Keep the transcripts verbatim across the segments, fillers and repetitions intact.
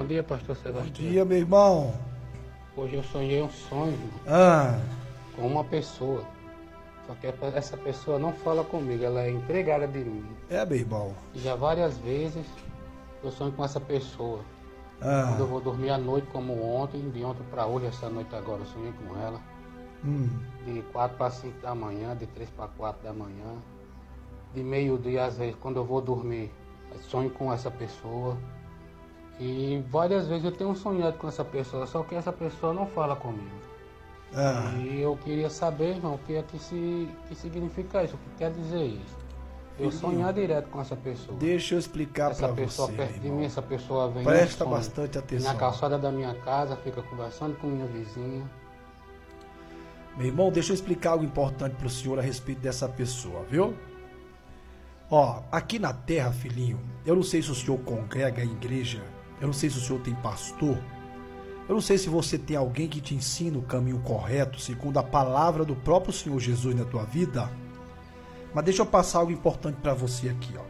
dia, pastor Sebastião. Bom dia, meu irmão. Hoje eu sonhei um sonho Ah, com uma pessoa. Só que essa pessoa não fala comigo, ela é empregada de mim. é, meu irmão. E já várias vezes eu sonho com essa pessoa. Ah, Quando eu vou dormir à noite, como ontem, de ontem para hoje, essa noite agora, eu sonhei com ela. hum, De quatro para cinco da manhã, de três para quatro da manhã. De meio-dia, às vezes, quando eu vou dormir, eu sonho com essa pessoa. E várias vezes eu tenho sonhado com essa pessoa, só que essa pessoa não fala comigo. ah. E eu queria saber, irmão, o que é que, se, que significa isso, o que quer dizer isso. Eu sonhar direto com essa pessoa. Deixa eu explicar Essa para pessoa você, perto meu de irmão. mim, essa pessoa vem Presta no sonho, bastante atenção. na calçada da minha casa, fica conversando com minha vizinha. Meu irmão, deixa eu explicar algo importante para o senhor a respeito dessa pessoa, viu? Ó, aqui na terra, filhinho, eu não sei se o senhor congrega em igreja, eu não sei se o senhor tem pastor, eu não sei se você tem alguém que te ensina o caminho correto, segundo a palavra do próprio Senhor Jesus na tua vida, mas deixa eu passar algo importante para você aqui, ó.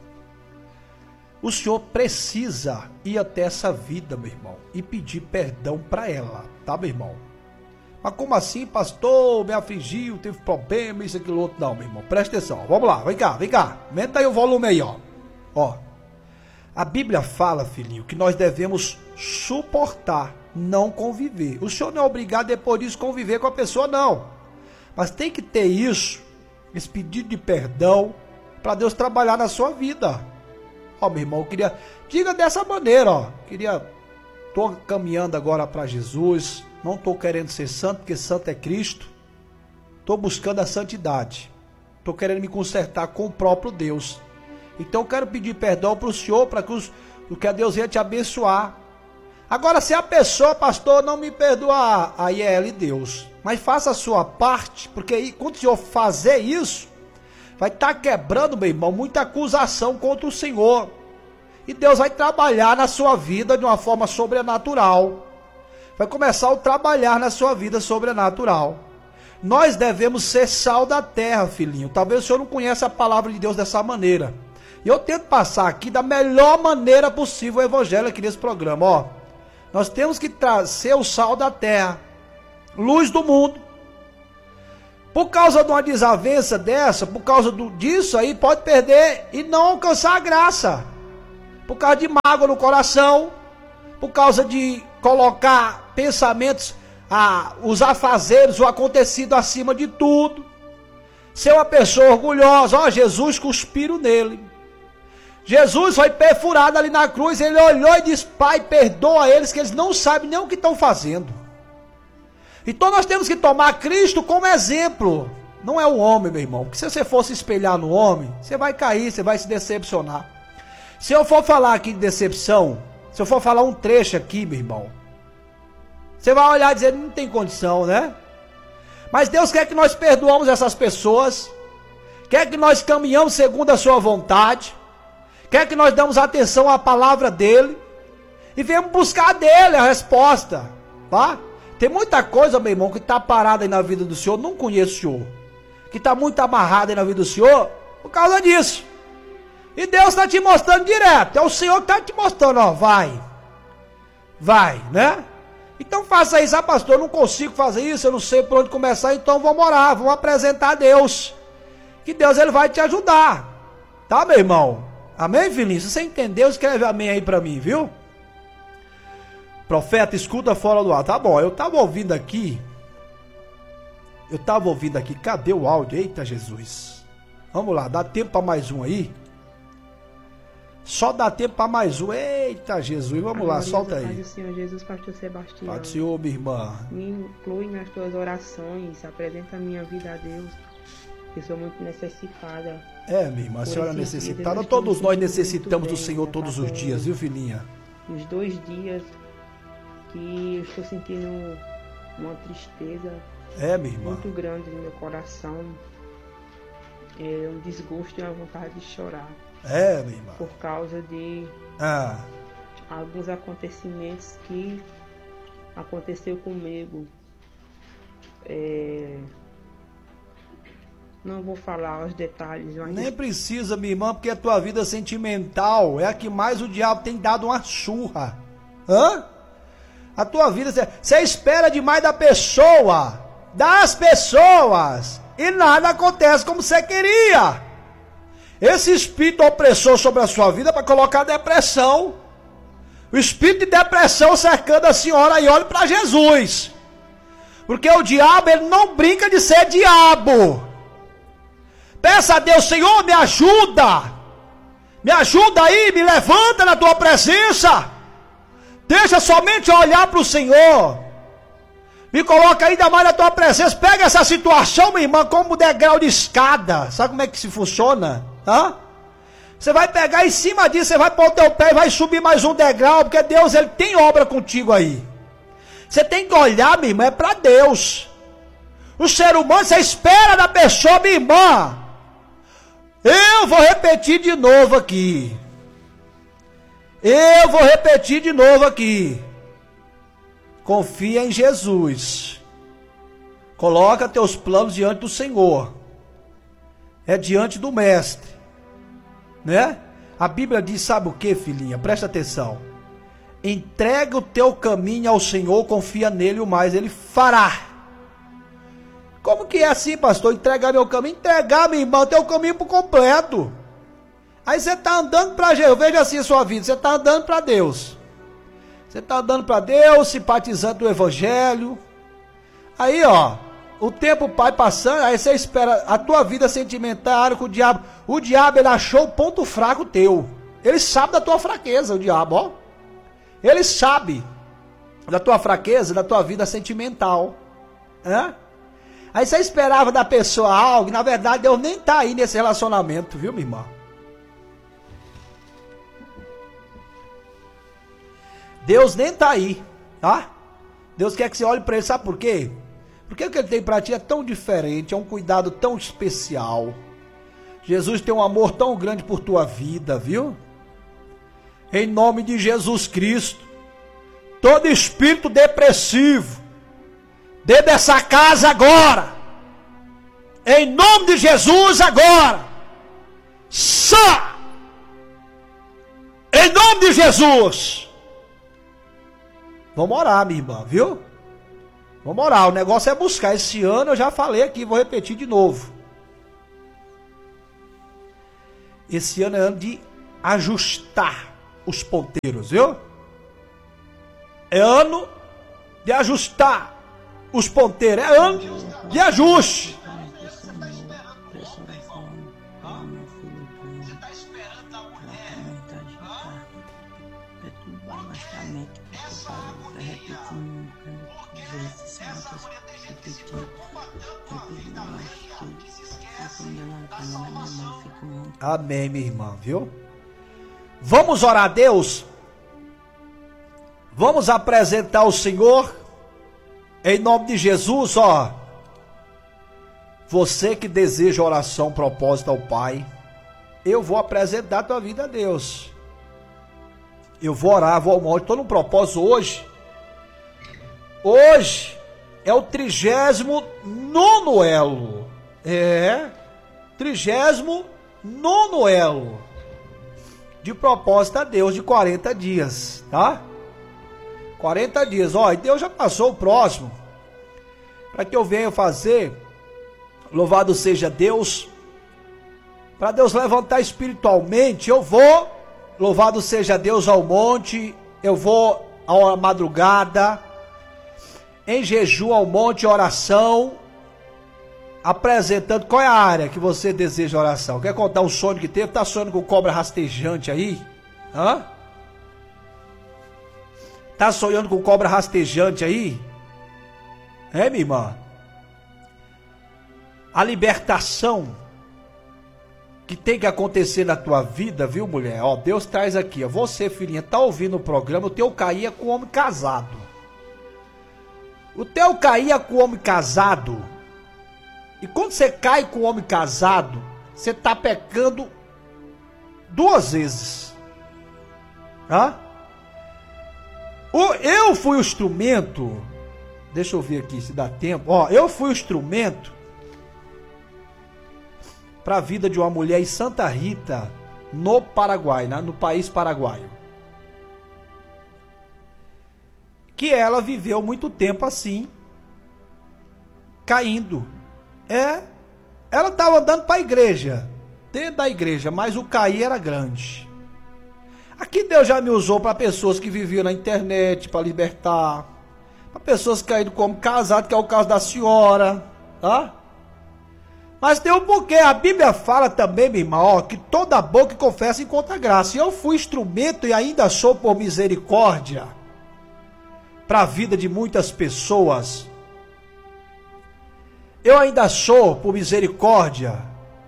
O senhor precisa ir até essa vida, meu irmão, e pedir perdão para ela, tá, meu irmão? Mas como assim, pastor? Me afligiu, teve problema, isso, aquilo, outro. Não, meu irmão, presta atenção. Vamos lá, vem cá, vem cá. Aumenta aí o volume aí, ó. Ó, a Bíblia fala, filhinho, que nós devemos suportar, não conviver. O senhor não é obrigado depois disso conviver com a pessoa, não. Mas tem que ter isso, esse pedido de perdão, para Deus trabalhar na sua vida. Ó, meu irmão, eu queria... Diga dessa maneira, ó. Queria... Tô caminhando agora para Jesus... Não estou querendo ser santo, porque santo é Cristo. Estou buscando a santidade. Estou querendo me consertar com o próprio Deus. Então eu quero pedir perdão para o Senhor, para que, os, que a Deus venha te abençoar. Agora, se a pessoa, pastor, não me perdoar, aí é ela e Deus. Mas faça a sua parte, porque aí, quando o Senhor fazer isso, vai estar quebrando, meu irmão, muita acusação contra o Senhor. E Deus vai trabalhar na sua vida de uma forma sobrenatural. Vai começar a trabalhar na sua vida sobrenatural. Nós devemos ser sal da terra, filhinho. Talvez o senhor não conheça a palavra de Deus dessa maneira. E eu tento passar aqui da melhor maneira possível o evangelho aqui nesse programa. Ó, nós temos que ser o sal da terra, luz do mundo. Por causa de uma desavença dessa, por causa do, disso aí, pode perder e não alcançar a graça. Por causa de mágoa no coração, por causa de colocar pensamentos, ah, os afazeres, o acontecido acima de tudo. Ser uma pessoa orgulhosa. Ó, Jesus cuspiram nele. Jesus foi perfurado ali na cruz. Ele olhou e disse: Pai, perdoa eles, que eles não sabem nem o que estão fazendo. Então nós temos que tomar Cristo como exemplo. Não é o homem, meu irmão. Porque se você for se espelhar no homem, você vai cair, você vai se decepcionar. Se eu for falar aqui de decepção, se eu for falar um trecho aqui, meu irmão, você vai olhar e dizer: não tem condição, né? Mas Deus quer que nós perdoamos essas pessoas, quer que nós caminhamos segundo a sua vontade, quer que nós damos atenção à palavra dele e venhamos buscar dele a resposta, tá? Tem muita coisa, meu irmão, que está parada aí na vida do senhor, não conheço o senhor, que está muito amarrada aí na vida do senhor por causa disso. E Deus está te mostrando direto. É o Senhor que está te mostrando, ó, vai. Vai, né? Então faça isso. Ah, pastor, eu não consigo fazer isso, eu não sei por onde começar, então vamos orar, vamos apresentar a Deus. Que Deus, ele vai te ajudar. Tá, meu irmão? Amém, filhinho? Se você entendeu, escreve amém aí para mim, viu? Profeta, escuta fora do ar. Tá bom, eu tava ouvindo aqui. Eu tava ouvindo aqui. Cadê o áudio? Eita, Jesus. Vamos lá, dá tempo para mais um aí? Só dá tempo para mais um. Eita, Jesus. Vamos lá, solta aí. Pai do Senhor Jesus, pastor Sebastião. Pai do Senhor, minha irmã. Me inclui nas tuas orações. Apresenta a minha vida a Deus. Eu sou muito necessitada. É, minha irmã, a senhora é necessitada. Todos nós necessitamos do Senhor todos os dias, viu, filhinha? Nos dois dias que eu estou sentindo uma tristeza é, minha irmã, muito grande no meu coração. É um desgosto e uma vontade de chorar. É, minha irmã. Por causa de ah. alguns acontecimentos que aconteceu comigo. É... Não vou falar os detalhes. Mas... Nem precisa, minha irmã, porque a tua vida sentimental é a que mais o diabo tem dado uma surra. Hã? A tua vida, você espera demais da pessoa, das pessoas, e nada acontece como você queria. Esse espírito opressor sobre a sua vida é para colocar depressão. O espírito de depressão cercando a senhora, aí olhe para Jesus. Porque o diabo, ele não brinca de ser diabo. Peça a Deus, Senhor, me ajuda. Me ajuda aí, me levanta na tua presença. Deixa somente eu olhar para o Senhor. Me coloca ainda mais na tua presença. Pega essa situação, minha irmã, como degrau de escada. Sabe como é que se funciona? Hã? Você vai pegar em cima disso, você vai pôr o teu pé e vai subir mais um degrau, porque Deus, ele tem obra contigo aí. Você tem que olhar, minha irmã, é para Deus. O ser humano, você espera da pessoa, minha irmã. Eu vou repetir de novo aqui. Eu vou repetir de novo aqui. Confia em Jesus. Coloca teus planos diante do Senhor. É diante do Mestre. Né? A Bíblia diz, sabe o que, filhinha? Presta atenção. Entrega o teu caminho ao Senhor, confia nele, o mais ele fará. Como que é assim, pastor? Entregar meu caminho? Entregar, meu irmão, o teu caminho por completo. Aí você está andando para Jesus. Veja assim a sua vida. Você está andando para Deus. Você está andando para Deus, simpatizando do Evangelho. Aí, ó, o tempo vai passando, aí você espera a tua vida sentimental com o diabo. O diabo, ele achou o ponto fraco teu. Ele sabe da tua fraqueza, o diabo, ó. Ele sabe da tua fraqueza, da tua vida sentimental. Né? Aí você esperava da pessoa algo, e na verdade Deus nem está aí nesse relacionamento, viu, minha irmã? Deus nem está aí, tá? Deus quer que você olhe para ele, sabe por quê? Porque o que ele tem para ti é tão diferente, é um cuidado tão especial. Jesus tem um amor tão grande por tua vida, viu? Em nome de Jesus Cristo, todo espírito depressivo, dentro dessa casa agora, em nome de Jesus agora, sai, em nome de Jesus. Vamos orar, minha irmã, viu? Vamos orar, o negócio é buscar. Esse ano eu já falei aqui, vou repetir de novo. Esse ano é ano de ajustar os ponteiros, viu? É ano de ajustar os ponteiros, é ano de ajuste. Amém, minha irmã, viu? Vamos orar a Deus? Vamos apresentar o Senhor? Em nome de Jesus, ó. Você que deseja oração, propósito ao Pai, eu vou apresentar a tua vida a Deus. Eu vou orar, vou almoçar. Estou no propósito hoje. Hoje é o trigésimo nono elo. É, trigésimo nono elo de propósito a Deus de quarenta dias, tá? quarenta dias, ó, e Deus já passou o próximo, para que eu venha fazer, louvado seja Deus, para Deus levantar espiritualmente, eu vou, louvado seja Deus ao monte, eu vou à madrugada, em jejum ao monte, oração, apresentando, qual é a área que você deseja oração? Quer contar um sonho que teve? Tá sonhando com cobra rastejante aí? Hã? Tá sonhando com cobra rastejante aí? É, minha irmã? A libertação que tem que acontecer na tua vida, viu, mulher? Ó, Deus traz aqui, ó. Você, filhinha, tá ouvindo o programa, o teu caía com o homem casado. O teu caía com o homem casado. E quando você cai com o homem casado, você tá pecando duas vezes. Hã? Eu fui o instrumento, deixa eu ver aqui se dá tempo, ó, eu fui o instrumento para a vida de uma mulher em Santa Rita, no Paraguai, né, no país paraguaio. que ela viveu muito tempo assim, caindo. É, ela estava andando para a igreja, dentro da igreja, mas o cair era grande. Aqui Deus já me usou para pessoas que viviam na internet, para libertar, para pessoas que caíram como casado, que é o caso da senhora, tá? Mas tem um porquê, a Bíblia fala também, meu irmão, ó, que toda boca confessa encontra graça. E eu fui instrumento e ainda sou por misericórdia para a vida de muitas pessoas. Eu ainda sou por misericórdia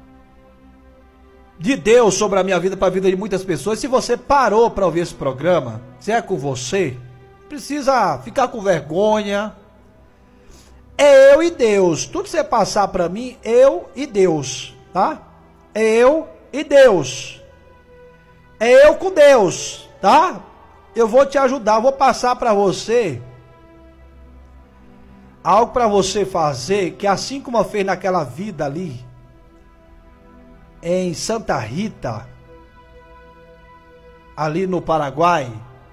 de Deus sobre a minha vida, para a vida de muitas pessoas. Se você parou para ouvir esse programa, se é com você, precisa ficar com vergonha. É eu e Deus. Tudo que você passar para mim, eu e Deus, tá? É eu e Deus. É eu com Deus, tá? Eu vou te ajudar, vou passar para você algo para você fazer, que assim como eu fez naquela vida ali, em Santa Rita, ali no Paraguai,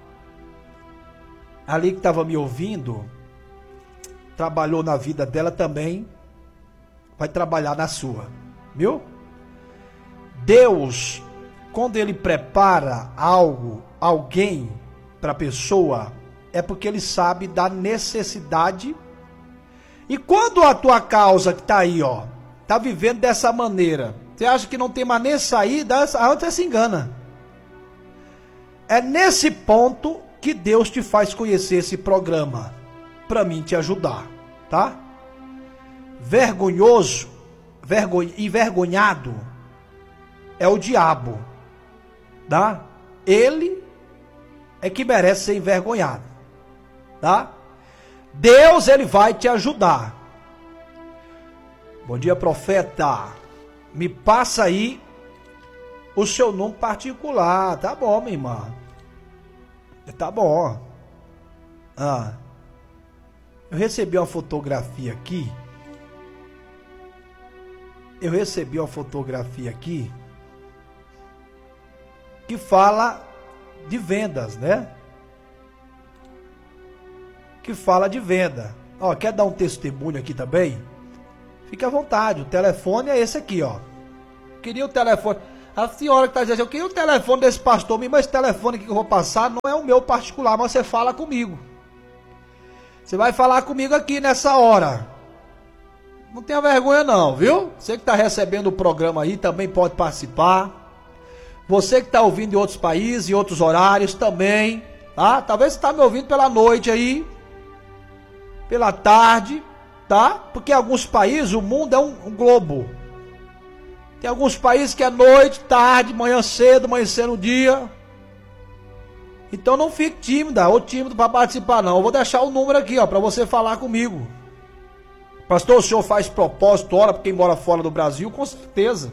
ali que estava me ouvindo, trabalhou na vida dela também, vai trabalhar na sua, viu? Deus, quando Ele prepara algo, alguém para a pessoa, é porque Ele sabe da necessidade. E quando a tua causa que está aí, ó, está vivendo dessa maneira, você acha que não tem mais nem saída, aí você se engana. É nesse ponto que Deus te faz conhecer esse programa, para mim te ajudar, tá? Vergonhoso, vergonha, envergonhado é o diabo, tá? Ele é que merece ser envergonhado, tá? Deus, ele vai te ajudar. Bom dia, profeta. Me passa aí o seu nome particular. Tá bom, minha irmã. Tá bom. Ah, eu recebi uma fotografia aqui. Eu recebi uma fotografia aqui que fala de vendas, né? Que fala de venda. Ó, quer dar um testemunho aqui também? Fique à vontade, o telefone é esse aqui, ó. Queria o telefone. A senhora que está dizendo, eu queria o telefone desse pastor, mas esse telefone aqui que eu vou passar não é o meu particular, mas você fala comigo. Você vai falar comigo aqui nessa hora. Não tenha vergonha não, viu? Você que está recebendo o programa aí também pode participar. Você que está ouvindo em outros países, em outros horários também, tá? Talvez você está me ouvindo pela noite aí, pela tarde, tá? Porque em alguns países o mundo é um, um globo. Tem alguns países que é noite, tarde, manhã cedo, amanhecer no dia. Então não fique tímida ou tímido para participar não. Eu vou deixar o número aqui, ó, para você falar comigo. Pastor, o senhor faz propósito, ora para quem mora fora do Brasil? Com certeza.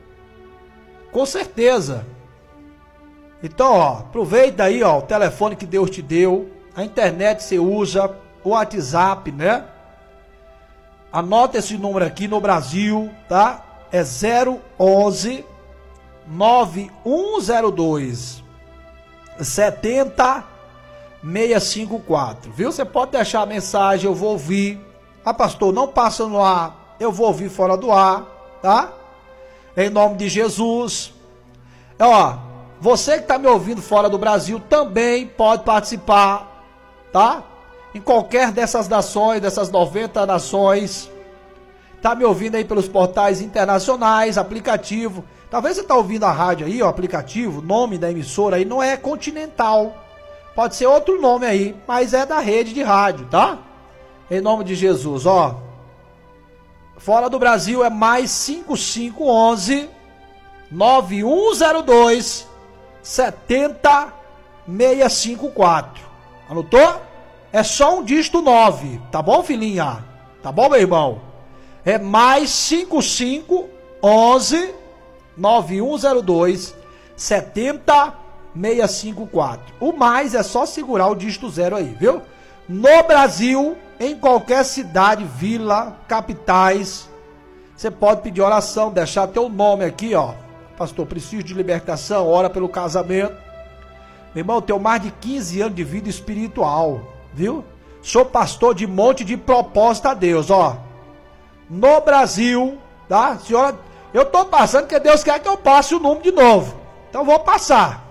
Com certeza. Então, ó, aproveita aí, ó, o telefone que Deus te deu, a internet que você usa, o WhatsApp, né? Anota esse número aqui no Brasil, tá? É zero onze nove um zero dois sete zero seis cinco quatro, viu? Você pode deixar a mensagem, eu vou ouvir. Ah, pastor, não passa no ar, eu vou ouvir fora do ar, tá? Em nome de Jesus. Ó, você que está me ouvindo fora do Brasil também pode participar, tá? Em qualquer dessas nações, dessas noventa nações. Tá me ouvindo aí pelos portais internacionais, aplicativo. Talvez você está ouvindo a rádio aí, o aplicativo, nome da emissora aí não é Continental. Pode ser outro nome aí, mas é da rede de rádio, tá? Em nome de Jesus, ó. Fora do Brasil é mais cinco cinco um um nove um zero dois sete zero seis cinco quatro. Anotou? É só um dígito nove, tá bom, filhinha? Tá bom, meu irmão? É mais cinco cinco um um nove um zero dois sete zero seis cinco quatro. O mais é só segurar o dígito zero aí, viu? No Brasil, em qualquer cidade, vila, capitais, você pode pedir oração, deixar teu nome aqui, ó. Pastor, preciso de libertação, ora pelo casamento. Meu irmão, eu tenho mais de quinze anos de vida espiritual. viu? Sou pastor de monte de propósito a Deus, ó. No Brasil, tá? Senhora, eu tô passando porque Deus quer que eu passe o número de novo. Então vou passar.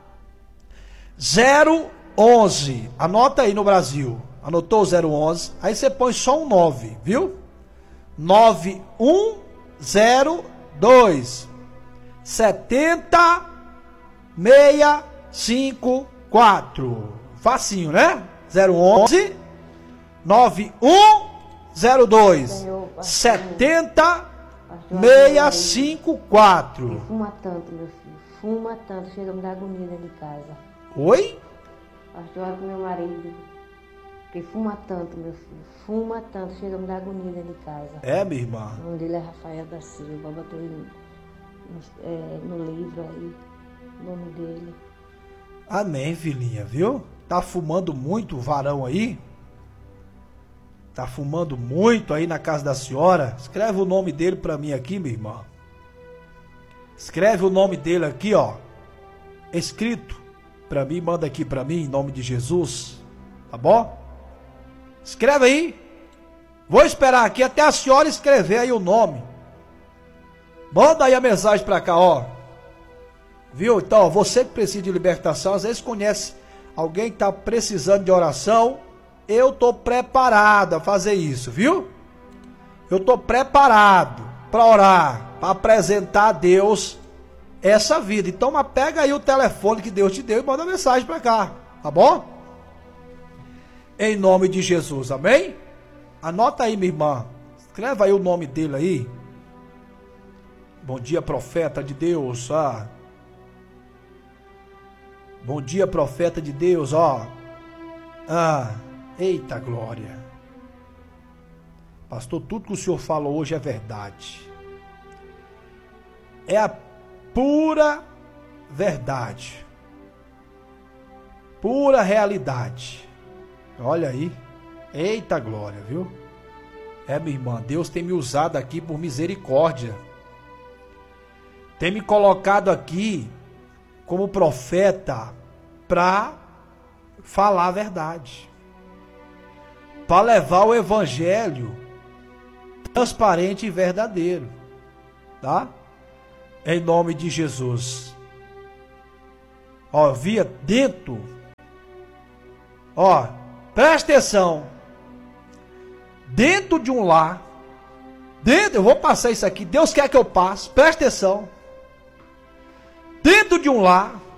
zero onze, anota aí no Brasil. Anotou o zero onze? Aí você põe só um nove, viu? nove um zero dois setenta seis cinco quatro. Facinho, né? zero onze nove um zero dois setenta seis cinco quatro. Fuma tanto, meu filho. Fuma tanto. Chega a me dar agonia dentro de casa. Oi? Pastor, com meu marido. Porque fuma tanto, meu filho. Fuma tanto. Chega a me dar agonia dentro de casa. É, minha irmã. O nome dele é Rafael da Silva. Botou no, é, no livro aí. O nome dele. Amém, filhinha, viu? Tá fumando muito o varão aí? Tá fumando muito aí na casa da senhora? Escreve o nome dele pra mim aqui, minha irmã. Escreve o nome dele aqui, ó. Escrito pra mim, manda aqui pra mim, em nome de Jesus. Tá bom? Escreve aí. Vou esperar aqui até a senhora escrever aí o nome. Manda aí a mensagem pra cá, ó. Viu? Então, ó, você que precisa de libertação, às vezes conhece alguém que tá precisando de oração. Eu tô preparado a fazer isso, viu? Eu tô preparado para orar, para apresentar a Deus essa vida. Então, mas pega aí o telefone que Deus te deu e manda mensagem para cá, tá bom? Em nome de Jesus, amém? Anota aí, minha irmã. Escreva aí o nome dele aí. Bom dia, profeta de Deus, ah. Bom dia, profeta de Deus, ó. Ah, eita glória. Pastor, tudo que o senhor falou hoje é verdade. É a pura verdade. Pura realidade. Olha aí. Eita glória, viu? É, minha irmã, Deus tem me usado aqui por misericórdia. Tem me colocado aqui como profeta para falar a verdade. Para levar o evangelho transparente e verdadeiro. Tá? Em nome de Jesus. Ó, via dentro. Ó, presta atenção. Dentro de um lar. Dentro, eu vou passar isso aqui. Deus quer que eu passe. Presta atenção. Dentro de um lar.